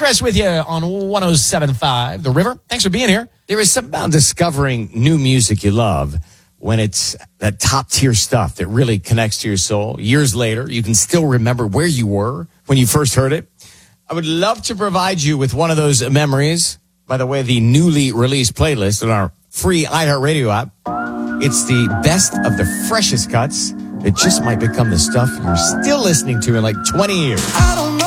Chris with you on 107.5 The River. Thanks for being here. There is something about discovering new music you love when it's that top tier stuff that really connects to your soul. Years later, you can still remember where you were when you first heard it. I would love to provide you with one of those memories. By the way, the newly released playlist on our free iHeartRadio app. It's the best of the freshest cuts. It just might become the stuff you're still listening to in like 20 years.